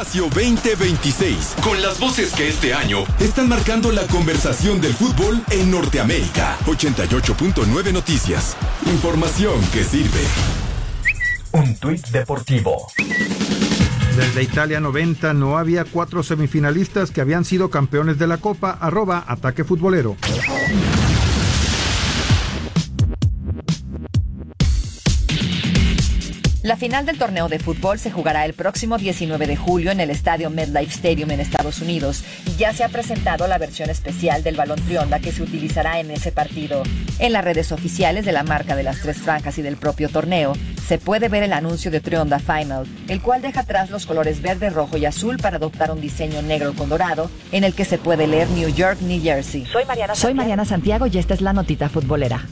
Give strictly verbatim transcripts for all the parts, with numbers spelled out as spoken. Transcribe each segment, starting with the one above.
Espacio veinte veintiséis, con las voces que este año están marcando la conversación del fútbol en Norteamérica. ochenta y ocho punto nueve Noticias. Información que sirve. Un tuit deportivo. Desde Italia noventa no había cuatro semifinalistas que habían sido campeones de la Copa. Arroba Ataque Futbolero. La final del torneo de fútbol se jugará el próximo diecinueve de julio en el estadio MetLife Stadium en Estados Unidos y ya se ha presentado la versión especial del balón Trionda que se utilizará en ese partido. En las redes oficiales de la marca de las tres franjas y del propio torneo se puede ver el anuncio de Trionda Final, el cual deja atrás los colores verde, rojo y azul para adoptar un diseño negro con dorado en el que se puede leer New York, New Jersey. Soy Mariana Soy Mariana Santiago y esta es la notita futbolera.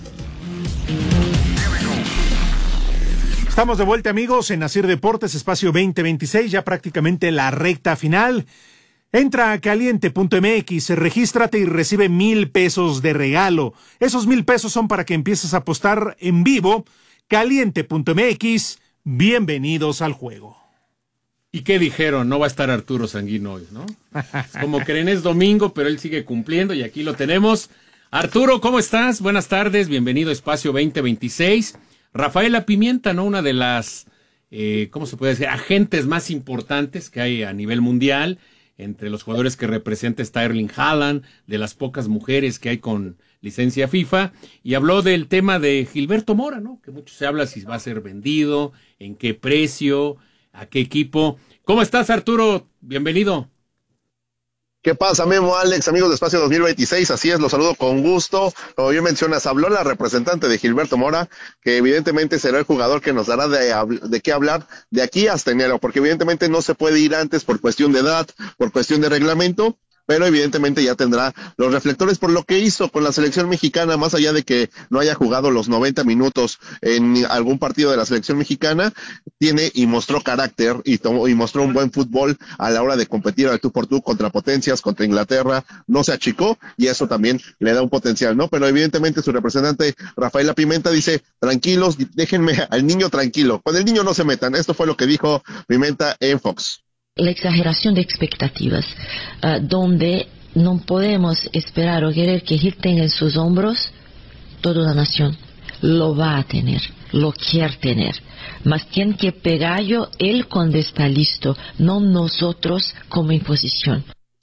Estamos de vuelta, amigos, en Asir Deportes, Espacio veinte veintiséis, ya prácticamente la recta final. Entra a caliente punto m x, regístrate y recibe mil pesos de regalo. Esos mil pesos son para que empieces a apostar en vivo. caliente punto m x, bienvenidos al juego. ¿Y qué dijeron? No va a estar Arturo Sanguino hoy, ¿no? Como creen, es domingo, pero él sigue cumpliendo y aquí lo tenemos. Arturo, ¿cómo estás? Buenas tardes, bienvenido a Espacio veinte veintiséis. Rafaela Pimienta, ¿no? Una de las, eh, ¿cómo se puede decir? Agentes más importantes que hay a nivel mundial. Entre los jugadores que representa está Erling Haaland, de las pocas mujeres que hay con licencia FIFA. Y habló del tema de Gilberto Mora, ¿no? Que mucho se habla si va a ser vendido, en qué precio, a qué equipo. ¿Cómo estás, Arturo? Bienvenido. ¿Qué pasa, Memo, Alex, amigos de Espacio dos mil veintiséis? Así es, los saludo con gusto. Como bien mencionas, habló la representante de Gilberto Mora, que evidentemente será el jugador que nos dará de, de qué hablar de aquí hasta enero, porque evidentemente no se puede ir antes por cuestión de edad, por cuestión de reglamento, pero evidentemente ya tendrá los reflectores por lo que hizo con la selección mexicana, más allá de que no haya jugado los noventa minutos en algún partido de la selección mexicana, tiene y mostró carácter y, tomó, y mostró un buen fútbol a la hora de competir al tú por tú contra potencias, contra Inglaterra, no se achicó y eso también le da un potencial, ¿no? Pero evidentemente su representante Rafaela Pimenta dice, tranquilos, déjenme al niño tranquilo, con el niño no se metan. Esto fue lo que dijo Pimenta en Fox. La exageración de expectativas, uh, donde no podemos esperar o querer que Gil tenga en sus hombros toda la nación. Lo va a tener, lo quiere tener. Mas tiene que pegarlo él cuando está listo, no nosotros como imposición.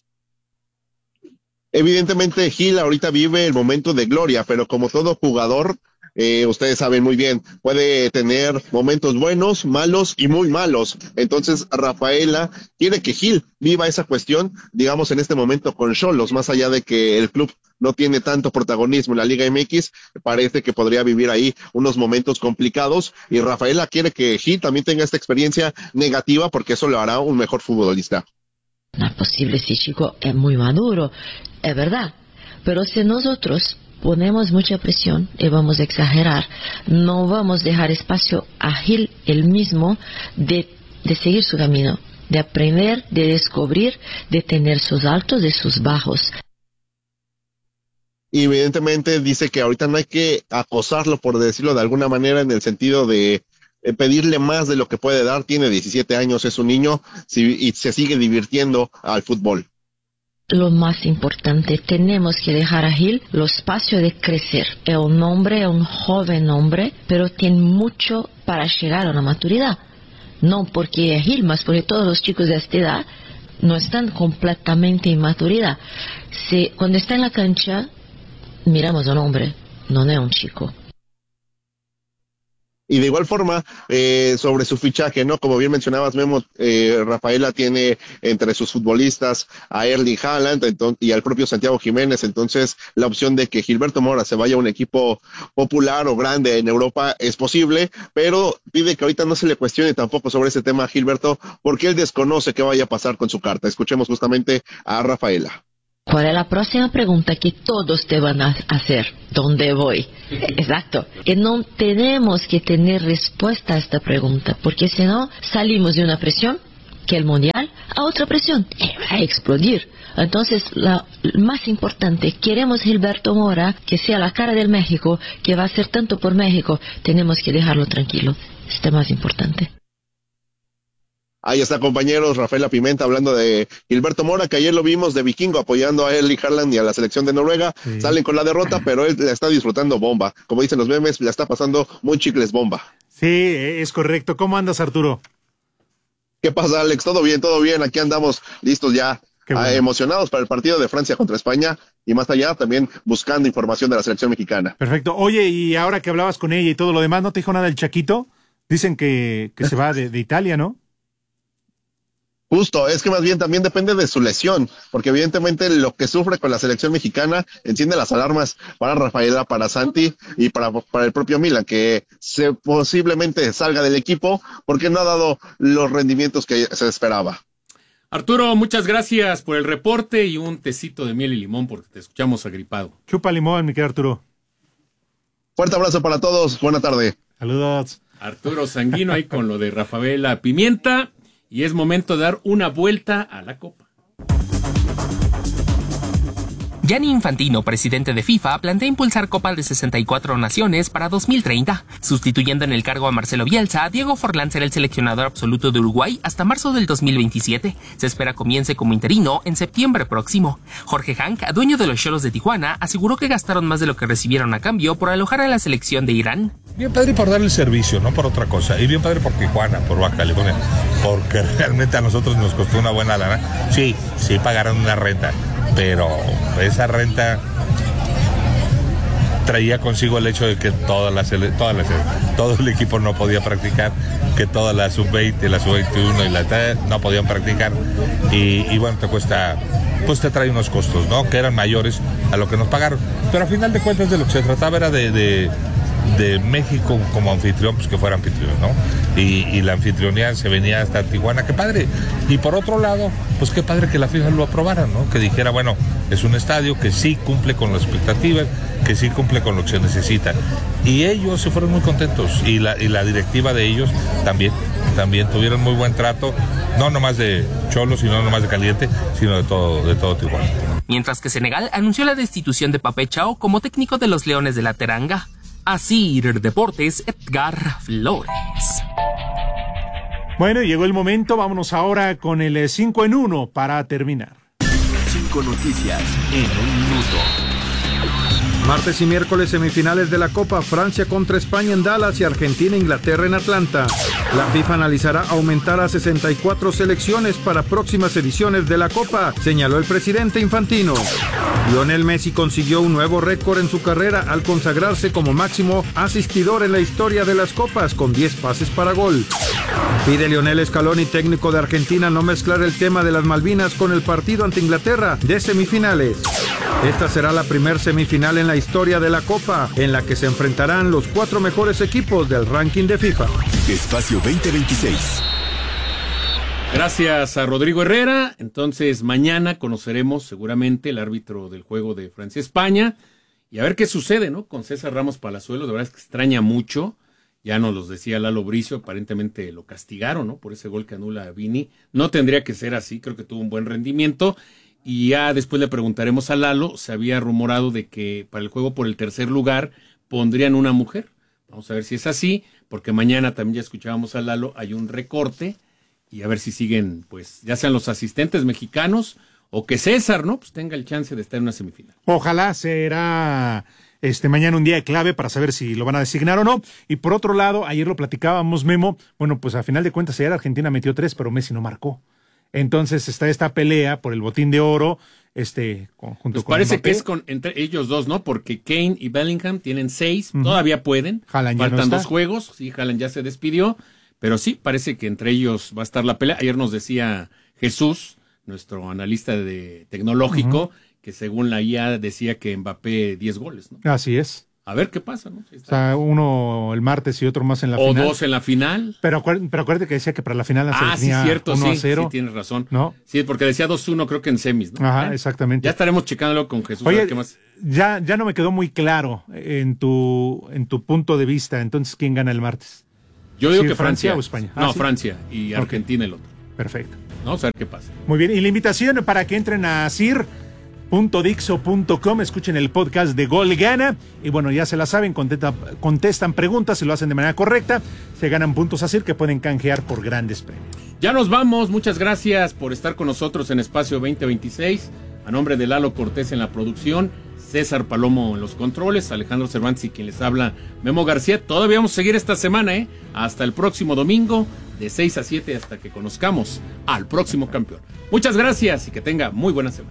Evidentemente Gil ahorita vive el momento de gloria, pero como todo jugador, Eh, ustedes saben muy bien, puede tener momentos buenos, malos y muy malos. Entonces, Rafaela quiere que Gil viva esa cuestión, digamos, en este momento con Xolos, más allá de que el club no tiene tanto protagonismo en la Liga M X, parece que podría vivir ahí unos momentos complicados, y Rafaela quiere que Gil también tenga esta experiencia negativa, porque eso lo hará un mejor futbolista. No es posible, si chico es muy maduro, es verdad, pero si nosotros ponemos mucha presión y vamos a exagerar, no vamos a dejar espacio a Gil el mismo de, de seguir su camino, de aprender, de descubrir, de tener sus altos y sus bajos. Y evidentemente dice que ahorita no hay que acosarlo, por decirlo de alguna manera, en el sentido de eh, pedirle más de lo que puede dar. Tiene diecisiete años, es un niño si, y se sigue divirtiendo al fútbol. Lo más importante, tenemos que dejar a Gil el espacio de crecer. Es un hombre, es un joven hombre, pero tiene mucho para llegar a la maturidad. No porque es Gil, más porque todos los chicos de esta edad no están completamente en maturidad. Si, cuando está en la cancha, miramos a un hombre, no es un chico. Y de igual forma, eh, sobre su fichaje, ¿no? Como bien mencionabas, Memo, eh, Rafaela tiene entre sus futbolistas a Erling Haaland entonces, y al propio Santiago Jiménez, entonces la opción de que Gilberto Mora se vaya a un equipo popular o grande en Europa es posible, pero pide que ahorita no se le cuestione tampoco sobre ese tema a Gilberto, porque él desconoce qué vaya a pasar con su carta. Escuchemos justamente a Rafaela. ¿Cuál es la próxima pregunta que todos te van a hacer? ¿Dónde voy? Exacto. Y no tenemos que tener respuesta a esta pregunta, porque si no, salimos de una presión, que el mundial, a otra presión, y va a explodir. Entonces, lo más importante, queremos Gilberto Mora, que sea la cara del México, que va a hacer tanto por México, tenemos que dejarlo tranquilo. Esto es más importante. Ahí está, compañeros, Rafaela Pimenta hablando de Gilberto Mora, que ayer lo vimos de vikingo apoyando a Erling Haaland y a la selección de Noruega. Sí. Salen con la derrota, pero él la está disfrutando bomba. Como dicen los memes, la está pasando muy chicles bomba. Sí, es correcto. ¿Cómo andas, Arturo? ¿Qué pasa, Alex? Todo bien, todo bien. Aquí andamos listos ya, bueno. eh, emocionados para el partido de Francia contra España y más allá también buscando información de la selección mexicana. Perfecto. Oye, y ahora que hablabas con ella y todo lo demás, ¿no te dijo nada el Chaquito? Dicen que, que se va de, de Italia, ¿no? Justo, es que más bien también depende de su lesión, porque evidentemente lo que sufre con la selección mexicana enciende las alarmas para Rafaela, para Santi y para, para el propio Milan, que se posiblemente salga del equipo porque no ha dado los rendimientos que se esperaba. Arturo, muchas gracias por el reporte y un tecito de miel y limón porque te escuchamos agripado. Chupa limón, mi querido Arturo. Fuerte abrazo para todos, buena tarde. Saludos. Arturo Sanguino ahí con lo de Rafaela Pimienta. Y es momento de dar una vuelta a la Copa. Gianni Infantino, presidente de FIFA, plantea impulsar Copa de sesenta y cuatro naciones para dos mil treinta. Sustituyendo en el cargo a Marcelo Bielsa, Diego Forlán será el seleccionador absoluto de Uruguay hasta marzo del dos mil veintisiete. Se espera comience como interino en septiembre próximo. Jorge Hank, dueño de los Xolos de Tijuana, aseguró que gastaron más de lo que recibieron a cambio por alojar a la selección de Irán. Bien padre por darle el servicio, no por otra cosa. Y bien padre por Tijuana, por Baja California, porque realmente a nosotros nos costó una buena lana. Sí, sí pagaron una renta, pero esa renta traía consigo el hecho de que todas las, todas las, todo el equipo no podía practicar, que toda la sub veinte, la sub veintiuno y la T no podían practicar y, y bueno, te cuesta, pues te trae unos costos, ¿no? Que eran mayores a lo que nos pagaron. Pero a final de cuentas de lo que se trataba era de, de de México como anfitrión, pues que fuera anfitrión, ¿no? Y, y la anfitrionía se venía hasta Tijuana, qué padre. Y por otro lado, pues qué padre que la FIFA lo aprobara, ¿no? Que dijera, bueno, es un estadio que sí cumple con las expectativas, que sí cumple con lo que se necesita. Y ellos se fueron muy contentos, y la, y la directiva de ellos también, también tuvieron muy buen trato, no nomás de Xolos, sino no nomás de Caliente, sino de todo, de todo Tijuana. Mientras que Senegal anunció la destitución de Pape Chao como técnico de los Leones de la Teranga. Asir Deportes, Edgar Flores. Bueno, llegó el momento, vámonos ahora con el cinco en uno para terminar. Cinco noticias en un minuto. Martes y miércoles semifinales de la Copa, Francia contra España en Dallas y Argentina e Inglaterra en Atlanta. La FIFA analizará aumentar a sesenta y cuatro selecciones para próximas ediciones de la Copa, señaló el presidente Infantino. Lionel Messi consiguió un nuevo récord en su carrera al consagrarse como máximo asistidor en la historia de las Copas con diez pases para gol. Pide Lionel Scaloni, técnico de Argentina, no mezclar el tema de las Malvinas con el partido ante Inglaterra de semifinales. Esta será la primer semifinal en la historia de la Copa, en la que se enfrentarán los cuatro mejores equipos del ranking de FIFA. Espacio veinte veintiséis. Gracias a Rodrigo Herrera. Entonces mañana conoceremos seguramente el árbitro del juego de Francia-España y a ver qué sucede, ¿no? Con César Ramos Palazuelos, de verdad es que extraña mucho. Ya nos los decía Lalo Bricio, aparentemente lo castigaron, ¿no? Por ese gol que anula a Vini. No tendría que ser así, creo que tuvo un buen rendimiento. Y ya después le preguntaremos a Lalo, se había rumorado de que para el juego por el tercer lugar pondrían una mujer. Vamos a ver si es así, porque mañana también ya escuchábamos a Lalo, hay un recorte y a ver si siguen, pues, ya sean los asistentes mexicanos o que César, ¿no? Pues tenga el chance de estar en una semifinal. Ojalá será este mañana un día clave para saber si lo van a designar o no. Y por otro lado, ayer lo platicábamos, Memo, bueno, pues a final de cuentas ayer Argentina metió tres, pero Messi no marcó. Entonces está esta pelea por el botín de oro, este, junto pues con parece Mbappé. Que es con entre ellos dos, ¿no? Porque Kane y Bellingham tienen seis, uh-huh. Todavía pueden. Haaland faltan ya no está. Dos juegos, sí, Haaland ya se despidió, pero sí, parece que entre ellos va a estar la pelea. Ayer nos decía Jesús, nuestro analista de tecnológico, uh-huh. que según la I A decía que Mbappé diez goles, ¿no? Así es. A ver qué pasa, ¿no? O sea, uno el martes y otro más en la o final. O dos en la final. Pero, acuérdate, pero acuérdate que decía que para la final la ah, sí, cierto, uno sí, a cero. Sí, tienes razón. ¿No? Sí, porque decía dos uno creo que en semis, ¿no? Ajá, ¿Eh? Exactamente. Ya estaremos checándolo con Jesús. Oye, a ver qué más. Ya, ya no me quedó muy claro en tu, en tu punto de vista. Entonces, ¿quién gana el martes? Yo digo ¿Sí, que Francia, Francia o España. No, ah, ¿sí? Francia y Argentina okay. El otro. Perfecto. Vamos a ver qué pasa. Muy bien, y la invitación para que entren a sir punto dixo punto com, escuchen el podcast de Gol Gana, y bueno, ya se la saben, contesta, contestan preguntas, y lo hacen de manera correcta, se ganan puntos a Sir que pueden canjear por grandes premios. Ya nos vamos, muchas gracias por estar con nosotros en Espacio veinte veintiséis. A nombre de Lalo Cortés en la producción, César Palomo en los controles, Alejandro Cervantes y quien les habla, Memo García. Todavía vamos a seguir esta semana, ¿eh? Hasta el próximo domingo, de seis a siete, hasta que conozcamos al próximo campeón. Muchas gracias y que tenga muy buena semana.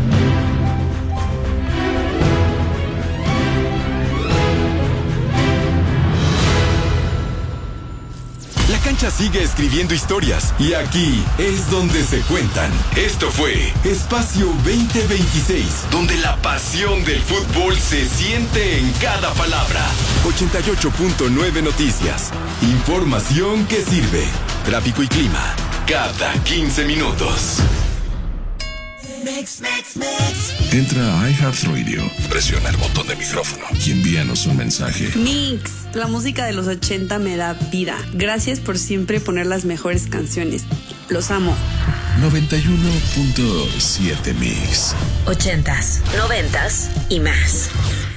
La cancha sigue escribiendo historias y aquí es donde se cuentan. Esto fue Espacio veinte veintiséis, donde la pasión del fútbol se siente en cada palabra. ochenta y ocho punto nueve Noticias. Información que sirve. Tráfico y clima cada quince minutos. Mix, mix, mix. Entra a iHeartRadio, presiona el botón de micrófono y envíanos un mensaje. Mix, la música de los ochenta me da vida. Gracias por siempre poner las mejores canciones. Los amo. noventa y uno punto siete Mix. Ochentas, noventas y más.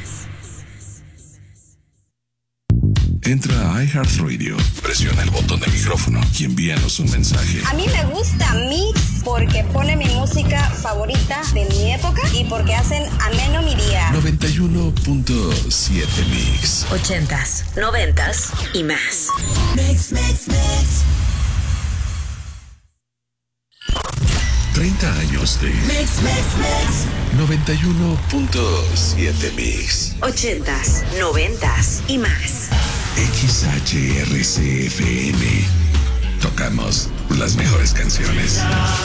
Entra a iHeartRadio, presiona el botón de micrófono y envíanos un mensaje. A mí me gusta Mix porque pone mi música favorita de mi época y porque hacen ameno mi día. noventa y uno punto siete Mix. Ochentas, noventas y más. Mix, mix, mix. treinta años de Mix, mix, mix. noventa y uno punto siete Mix. Ochentas, noventas y más. X H R C F M. Tocamos las mejores canciones.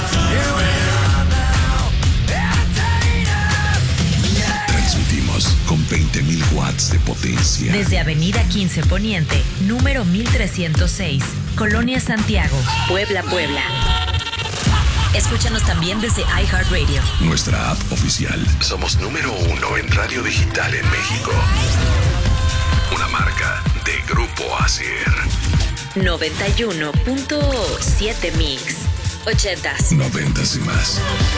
Transmitimos con veinte mil watts de potencia. Desde Avenida quince Poniente, número mil trescientos seis, Colonia Santiago, Puebla, Puebla. Escúchanos también desde iHeartRadio. Nuestra app oficial. Somos número uno en radio digital en México. Una marca de Grupo Acer. noventa y uno punto siete Mix. Ochentas. Noventas y más.